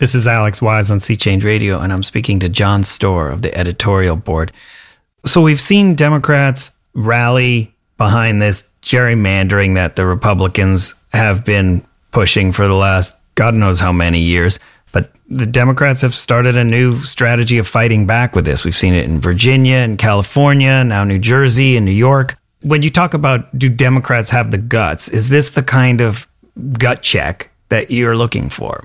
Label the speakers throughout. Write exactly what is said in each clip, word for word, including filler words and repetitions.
Speaker 1: This is Alex Wise on Sea Change Radio, and I'm speaking to Jon Steuer of the editorial board. So we've seen Democrats rally behind this gerrymandering that the Republicans have been pushing for the last God knows how many years. But the Democrats have started a new strategy of fighting back with this. We've seen it in Virginia and California, now New Jersey and New York. When you talk about, do Democrats have the guts, is this the kind of gut check that you're looking for?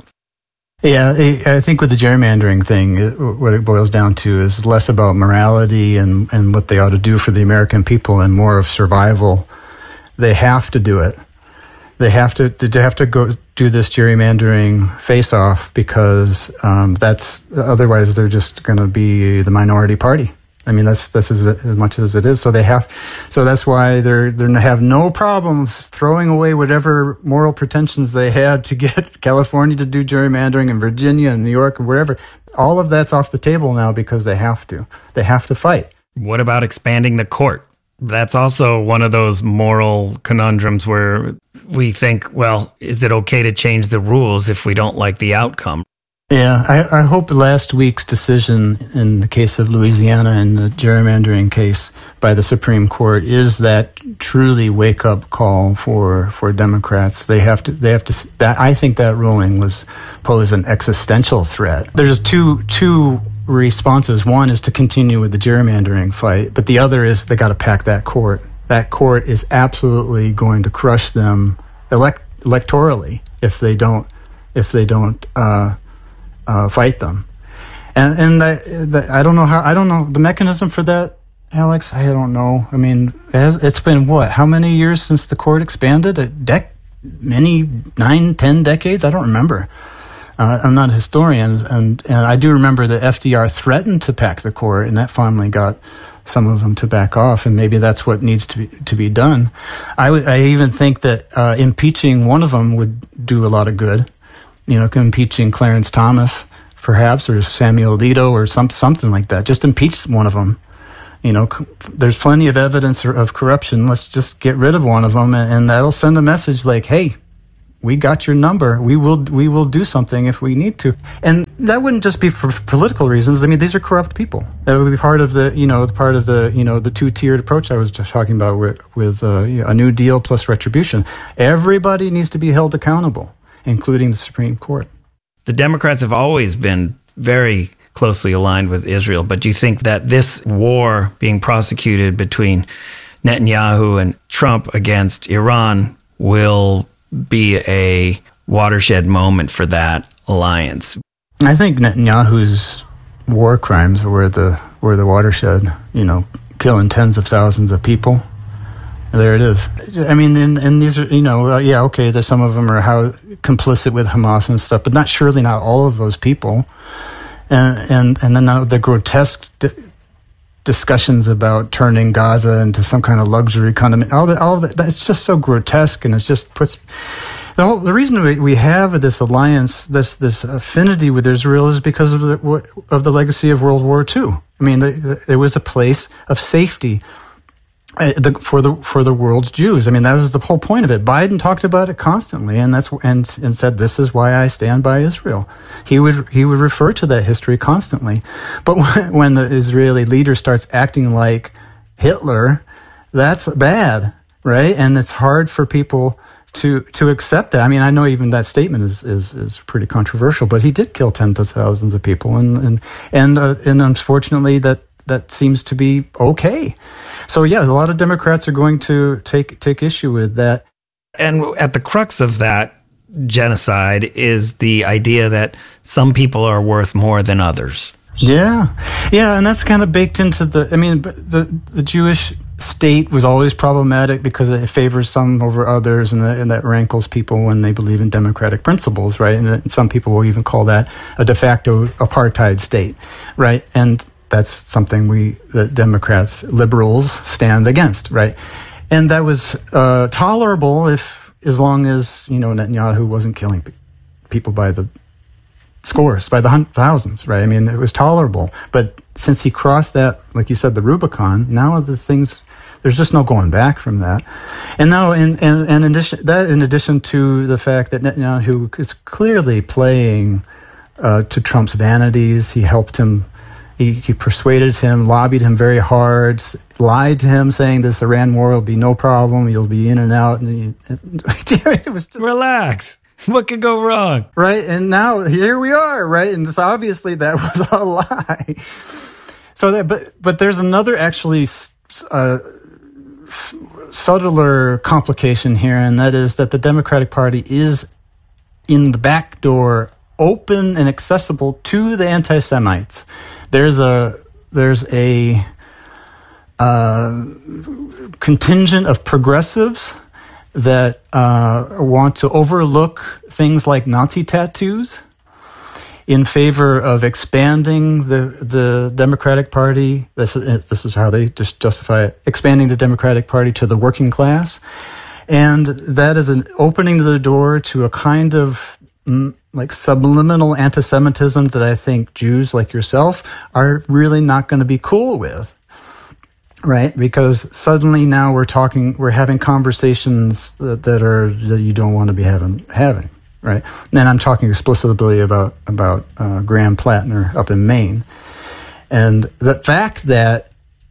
Speaker 2: Yeah, I think with the gerrymandering thing, what it boils down to is less about morality and, and what they ought to do for the American people and more of survival. They have to do it. They have to they have to go do this gerrymandering face-off because um, that's otherwise they're just going to be the minority party. I mean, that's that's as, as much as it is. So they have, so that's why they're they have no problems throwing away whatever moral pretensions they had to get California to do gerrymandering and Virginia and New York and wherever. All of that's off the table now because they have to. They have to fight.
Speaker 1: What about expanding the court? That's also one of those moral conundrums where we think, well, is it okay to change the rules if we don't like the outcome?
Speaker 2: Yeah, I, I hope last week's decision in the case of Louisiana and the gerrymandering case by the Supreme Court is that truly wake-up call for for Democrats. They have to. They have to. That I think that ruling was pose an existential threat. There's two two responses. One is to continue with the gerrymandering fight, but the other is they got to pack that court. That court is absolutely going to crush them elect, electorally if they don't if they don't. Uh, Uh, fight them, and and the, the, I don't know how I don't know the mechanism for that, Alex. I don't know. I mean, it has, it's been what? How many years since the court expanded? A dec, many nine, ten decades. I don't remember. Uh, I'm not a historian, and and I do remember that F D R threatened to pack the court, and that finally got some of them to back off, and maybe that's what needs to be to be done. I w- I even think that uh, impeaching one of them would do a lot of good. You know, impeaching Clarence Thomas, perhaps, or Samuel Alito, or some something like that. Just impeach one of them. You know, c- there's plenty of evidence of corruption. Let's just get rid of one of them, and, and that'll send a message like, "Hey, we got your number. We will we will do something if we need to." And that wouldn't just be for political reasons. I mean, these are corrupt people. That would be part of the you know part of the you know the two tiered approach I was just talking about with, with uh, you know, a New Deal plus retribution. Everybody needs to be held accountable, including the Supreme Court.
Speaker 1: The Democrats have always been very closely aligned with Israel, but do you think that this war being prosecuted between Netanyahu and Trump against Iran will be a watershed moment for that alliance?
Speaker 2: I think Netanyahu's war crimes were the were the watershed, you know, killing tens of thousands of people. There it is. I mean, and, and these are, you know, uh, yeah, okay, there's some of them are how complicit with Hamas and stuff, but not surely not all of those people. And and, and then the grotesque di- discussions about turning Gaza into some kind of luxury condominium, all that, all that, it's just so grotesque, and it just puts the whole, the reason we, we have this alliance, this this affinity with Israel is because of the of the legacy of World War Two. I mean, the, the, it was a place of safety. Uh, the, for the for the world's Jews. I mean, that was the whole point of it. Biden talked about it constantly, and that's and and said, "This is why I stand by Israel." He would he would refer to that history constantly. But when, when the Israeli leader starts acting like Hitler, that's bad, right? And it's hard for people to to accept that. I mean, I know even that statement is is, is pretty controversial, but he did kill tens of thousands of people, and and and uh, and unfortunately that. That seems to be okay. So yeah, a lot of Democrats are going to take take issue with that.
Speaker 1: And at the crux of that genocide is the idea that some people are worth more than others.
Speaker 2: Yeah, yeah, and that's kind of baked into the. I mean, the the Jewish state was always problematic because it favors some over others, and, the, and that rankles people when they believe in democratic principles, right? And some people will even call that a de facto apartheid state, right? And that's something we, the Democrats, liberals, stand against, right? And that was uh, tolerable if, as long as, you know, Netanyahu wasn't killing pe- people by the scores, by the hun- thousands, right? I mean, it was tolerable. But since he crossed that, like you said, the Rubicon, now the things, there's just no going back from that. And now, in, and, and in addition, that in addition to the fact that Netanyahu is clearly playing uh, to Trump's vanities. He helped him. He, he persuaded him, lobbied him very hard, lied to him, saying this Iran war will be no problem. You'll be in and out. And he, it was just,
Speaker 1: relax. What could go wrong?
Speaker 2: Right. And now here we are. Right. And so obviously that was a lie. So that, but, but there's another actually uh, subtler complication here. And that is that the Democratic Party is in the back door, open and accessible to the anti-Semites. There's a there's a uh, contingent of progressives that uh, want to overlook things like Nazi tattoos in favor of expanding the the Democratic Party. This is, this is how they just justify it: expanding the Democratic Party to the working class, and that is an opening the door to a kind of like subliminal anti-Semitism that I think Jews like yourself are really not going to be cool with, right? Because suddenly now we're talking, we're having conversations that, that are that you don't want to be having, having, right? And I'm talking explicitly about about uh, Graham Plattner up in Maine, and the fact that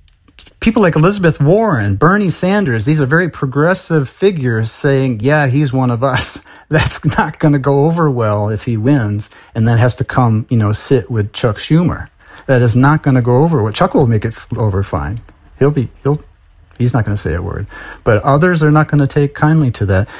Speaker 2: people like Elizabeth Warren, Bernie Sanders, these are very progressive figures saying, yeah, he's one of us. That's not going to go over well if he wins, and then has to come, you know, sit with Chuck Schumer. That is not going to go over well. Chuck will make it over fine. He'll be, he'll, he's not going to say a word. But others are not going to take kindly to that.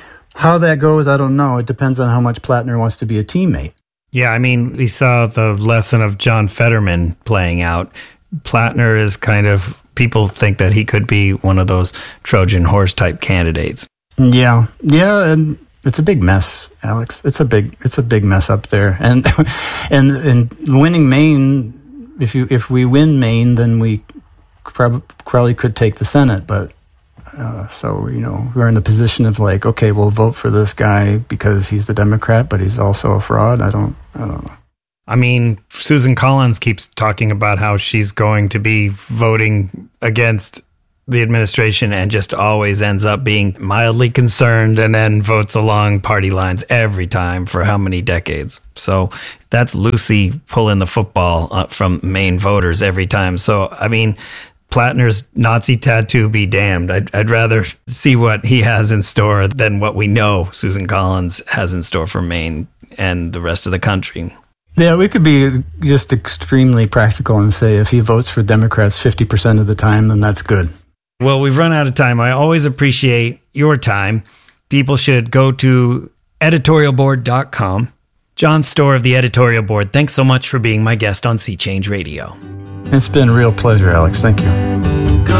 Speaker 2: How that goes, I don't know. It depends on how much Plattner wants to be a teammate.
Speaker 1: Yeah, I mean, we saw the lesson of John Fetterman playing out. Plattner is kind of, people think that he could be one of those Trojan horse type candidates.
Speaker 2: Yeah, yeah, and it's a big mess, Alex. It's a big, it's a big mess up there. And and and winning Maine, if you if we win Maine, then we prob- probably could take the Senate. But uh, so you know, we're in the position of like, okay, we'll vote for this guy because he's the Democrat, but he's also a fraud. I don't, I don't know.
Speaker 1: I mean, Susan Collins keeps talking about how she's going to be voting against the administration and just always ends up being mildly concerned and then votes along party lines every time for how many decades. So that's Lucy pulling the football uh, from Maine voters every time. So, I mean, Plattner's Nazi tattoo be damned. I'd, I'd rather see what he has in store than what we know Susan Collins has in store for Maine and the rest of the country.
Speaker 2: Yeah, we could be just extremely practical and say if he votes for Democrats fifty percent of the time, then that's good.
Speaker 1: Well, we've run out of time. I always appreciate your time. People should go to editorial board dot com. Jon Stoehr of the Editorial Board, thanks so much for being my guest on Sea Change Radio.
Speaker 2: It's been a real pleasure, Alex. Thank you.